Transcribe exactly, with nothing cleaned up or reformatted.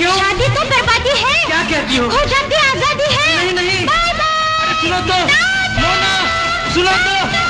क्यों? शादी तो बर्बादी है। क्या कहती हो? हो जाती आजादी है। नहीं नहीं। Bye bye. सुनो तो, मोना, सुनो तो।